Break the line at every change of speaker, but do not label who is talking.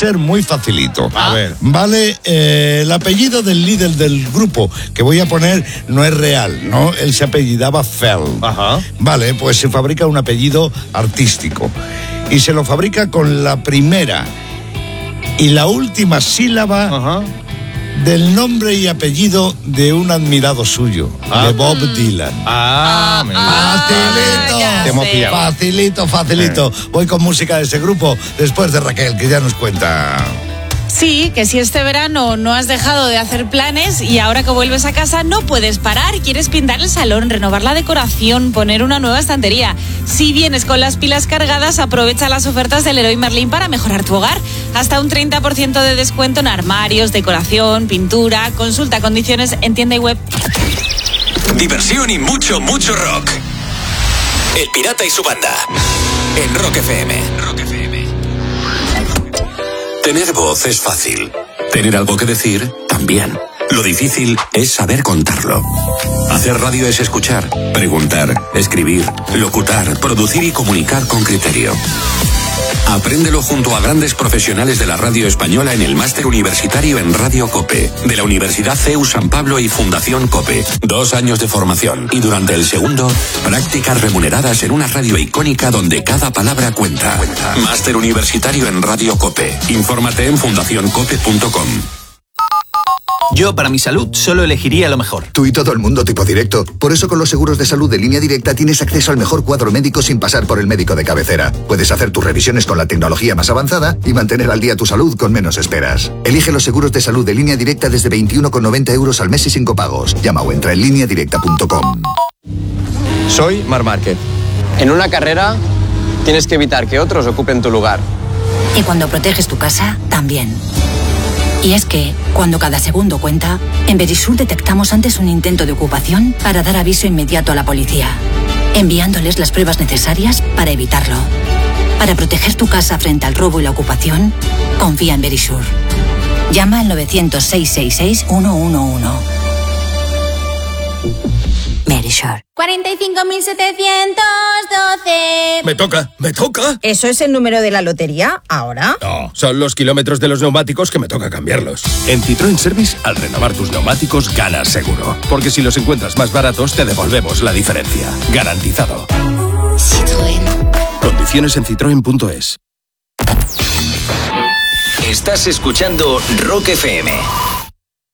ser muy facilito.
A ver.
Vale, el apellido del líder del grupo que voy a poner no es real, ¿no? Él se apellidaba Fell.
Ajá.
Vale, pues se fabrica un apellido artístico. Y se lo fabrica con la primera y la última sílaba
Ajá.
del nombre y apellido de un admirado suyo, de Bob Dylan.
Te hemos pillado.
Facilito. Voy con música de ese grupo después de Raquel, que ya nos cuenta.
Sí, que si este verano no has dejado de hacer planes y ahora que vuelves a casa no puedes parar, quieres pintar el salón, renovar la decoración, poner una nueva estantería. Si vienes con las pilas cargadas, aprovecha las ofertas del Leroy Merlin para mejorar tu hogar. Hasta un 30% de descuento en armarios, decoración, pintura. Consulta condiciones en tienda y web.
Diversión y mucho rock. El Pirata y su banda. En Rock FM. Tener voz es fácil. Tener algo que decir, también. Lo difícil es saber contarlo. Hacer radio es escuchar, preguntar, escribir, locutar, producir y comunicar con criterio. Apréndelo junto a grandes profesionales de la radio española en el Máster Universitario en Radio COPE, de la Universidad CEU San Pablo y Fundación COPE. 2 años de formación y durante el segundo, prácticas remuneradas en una radio icónica donde cada palabra cuenta. Máster Universitario en Radio COPE. Infórmate en fundacioncope.com.
Yo, para mi salud, solo elegiría lo mejor.
Tú y todo el mundo tipo directo. Por eso con los seguros de salud de Línea Directa tienes acceso al mejor cuadro médico sin pasar por el médico de cabecera. Puedes hacer tus revisiones con la tecnología más avanzada y mantener al día tu salud con menos esperas. Elige los seguros de salud de Línea Directa desde 21,90 euros al mes y sin copagos. Llama o entra en lineadirecta.com.
Soy Marc Márquez. En una carrera tienes que evitar que otros ocupen tu lugar.
Y cuando proteges tu casa, también. Y es que, cuando cada segundo cuenta, en Verisur detectamos antes un intento de ocupación para dar aviso inmediato a la policía, enviándoles las pruebas necesarias para evitarlo. Para proteger tu casa frente al robo y la ocupación, confía en Verisur. Llama al 900-666-111. Verisur.
45.712.
Me toca.
¿Eso es el número de la lotería ahora?
No, son los kilómetros de los neumáticos que me toca cambiarlos. En Citroën Service, al renovar tus neumáticos, ganas seguro. Porque si los encuentras más baratos, te devolvemos la diferencia. Garantizado.
Citroën.
Condiciones en citroen.es.
Estás escuchando Rock FM.